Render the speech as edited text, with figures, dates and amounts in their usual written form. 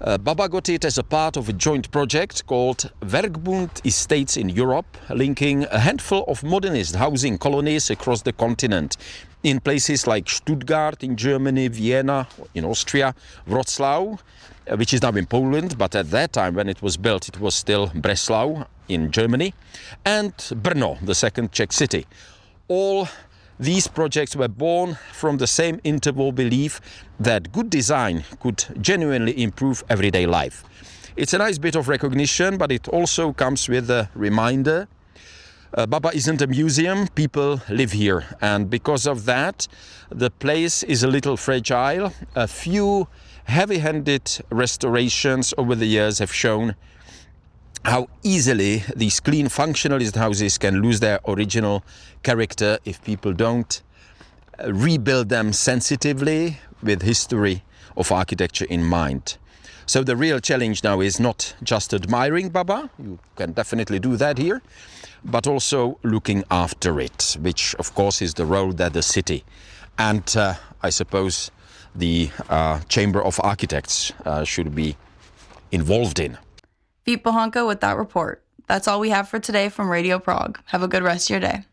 Baba got it as a part of a joint project called Werkbund Estates in Europe, linking a handful of modernist housing colonies across the continent in places like Stuttgart in Germany, Vienna in Austria, Wrocław, which is now in Poland, but at that time when it was built it was still Breslau in Germany, and Brno, the second Czech city. All these projects were born from the same interval belief that good design could genuinely improve everyday life. It's a nice bit of recognition, but it also comes with a reminder. Baba isn't a museum, people live here, and because of that the place is a little fragile. A few heavy-handed restorations over the years have shown how easily these clean functionalist houses can lose their original character if people don't rebuild them sensitively with history of architecture in mind. So the real challenge now is not just admiring Baba, you can definitely do that here, but also looking after it, which of course is the role that the city and I suppose the Chamber of Architects should be involved in. Vít Bohanka with that report. That's all we have for today from Radio Prague. Have a good rest of your day.